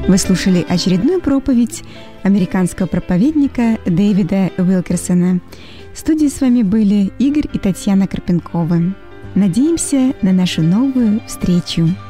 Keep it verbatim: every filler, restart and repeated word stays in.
Вы слушали очередную проповедь американского проповедника Дэвида Уилкерсона. В студии с вами были Игорь и Татьяна Карпенковы. Надеемся на нашу новую встречу.